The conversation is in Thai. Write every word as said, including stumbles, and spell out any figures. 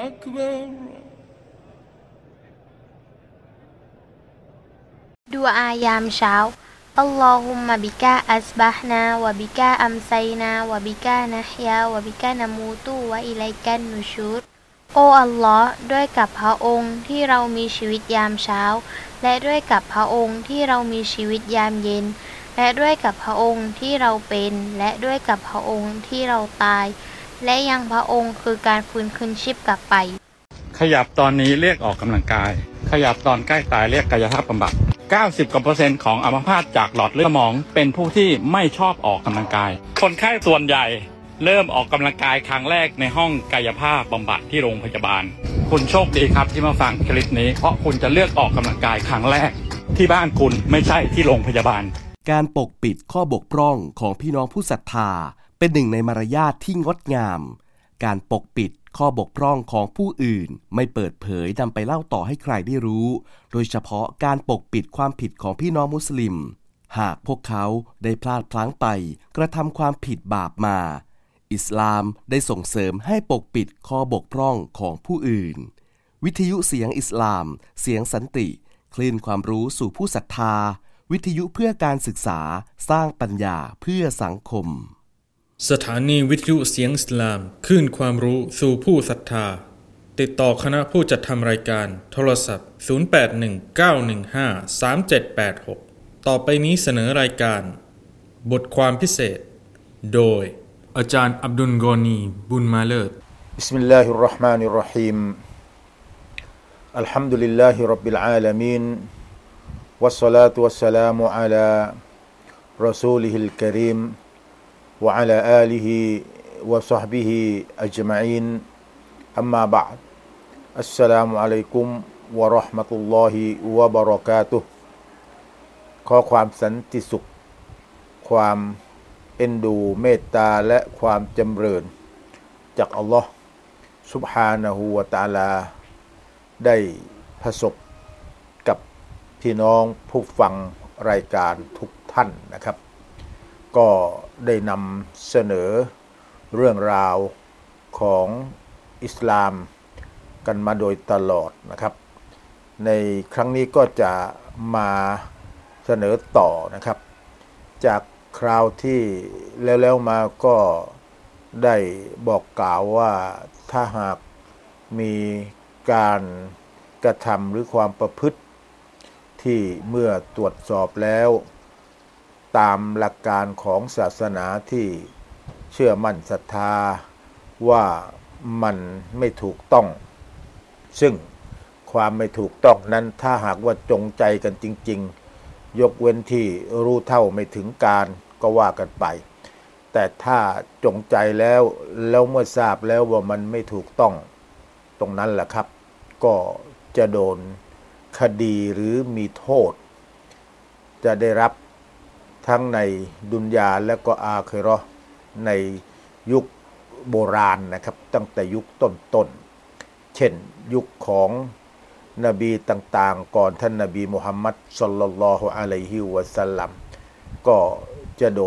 أكبر ดูอายามเช้าอัลลอฮุมมะบิกะอัสบะฮ์นาวะบิกะอัมไซนาวะบิกะนะฮยาวะบิกะนะมูตุวะอิลัยกันนุชูรโอ้อัลลอฮ์ด้วยกับพระองค์ที่เรามีชีวิตยามเช้าและด้วยกับพระองค์ที่เรามีชีวิตยามเย็นและด้วยกับพระองค์ที่เราเป็นและด้วยกับพระองค์ที่เราตายและยังพระองค์คือการฟื้นคืนชีพกลับไปขยับตอนนี้เรียกออกกำลังกายขยับตอนใกล้ตายเรียกกายภาพบำบัดเก้าสิบกว่าเปอร์เซ็นต์ของอัมพาตจากหลอดเลือดสมองเป็นผู้ที่ไม่ชอบออกกำลังกายคนไข้ส่วนใหญ่เริ่มออกกำลังกายครั้งแรกในห้องกายภาพบำบัดที่โรงพยาบาลคุณโชคดีครับที่มาฟังคลิปนี้เพราะคุณจะเลือกออกกำลังกายครั้งแรกที่บ้านคุณไม่ใช่ที่โรงพยาบาลการปกปิดข้อบกพร่องของพี่น้องผู้ศรัทธาเป็นหนึ่งในมารยาทที่งดงามการปกปิดข้อบกพร่องของผู้อื่นไม่เปิดเผยนำไปเล่าต่อให้ใครได้รู้โดยเฉพาะการปกปิดความผิดของพี่น้องมุสลิมหากพวกเขาได้พลาดพลั้งไปกระทำความผิดบาปมาอิสลามได้ส่งเสริมให้ปกปิดข้อบกพร่องของผู้อื่นวิทยุเสียงอิสลามเสียงสันติคลื่นความรู้สู่ผู้ศรัทธาวิทยุเพื่อการศึกษาสร้างปัญญาเพื่อสังคมสถานีวิทยุเสียงอิสลามคลื่นความรู้สู่ผู้ศรัทธาติดต่อคณะผู้จัดทำรายการโทรศัพท์ศูนย์ แปด หนึ่ง เก้า หนึ่ง ห้า สาม เจ็ด แปด หกต่อไปนี้เสนอรายการบทความพิเศษโดยอาจารย์อับดุลกอนีบุญมาเลิศบิสมิลลาฮิรเราะห์มานิรเราะฮีมอัลฮัมดุลิลลาฮิร็อบบิลอาลามีนวัสศอลาตุวัสสลามุอะลารอซูลิฮิลกะรีมวะอะลาอาลิฮิวะศอฮบิฮิอัจมะอีนอัมมาบะอ์อัสสลามุอะลัยกุมวะเราะห์มะตุลลอฮิวะบะเราะกาตุฮ์ขอความสันติสุขความเอ็นดูเมตตาและความจำเริญจากอัลลอฮ์ซุบฮานะฮูวะตะอาลาได้ประสบกับพี่น้องผู้ฟังรายการทุกท่านนะครับก็ได้นำเสนอเรื่องราวของอิสลามกันมาโดยตลอดนะครับในครั้งนี้ก็จะมาเสนอต่อนะครับจากคราวที่แล้วๆมาก็ได้บอกกล่าวว่าถ้าหากมีการกระทำหรือความประพฤติที่เมื่อตรวจสอบแล้วตามหลักการของศาสนาที่เชื่อมั่นศรัทธาว่ามันไม่ถูกต้องซึ่งความไม่ถูกต้องนั้นถ้าหากว่าจงใจกันจริงๆยกเว้นที่รู้เท่าไม่ถึงการก็ว่ากันไปแต่ถ้าจงใจแล้วแล้วเมื่อทราบแล้วว่ามันไม่ถูกต้องตรงนั้นแหละครับก็จะโดนคดีหรือมีโทษจะได้รับทั้งในดุนยาและก็อาคิเราะห์ในยุคโบราณนะครับตั้งแต่ยุคต้นๆเช่นยุคของนบีต่างๆก่อนท่านนบีมุฮัมมัดศ็อลลัลลอฮุอะลัยฮิวะซัลลัมก็จะโดน